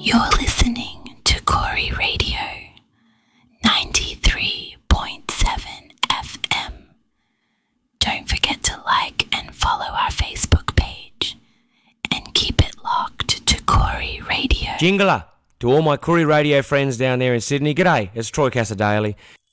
You're listening to Corey Radio 93.7 FM. Don't forget to like and follow our Facebook page and keep it locked to Corey Radio. Jingler to all my Corey Radio friends down there in Sydney. G'day, it's Troy Cassadaly.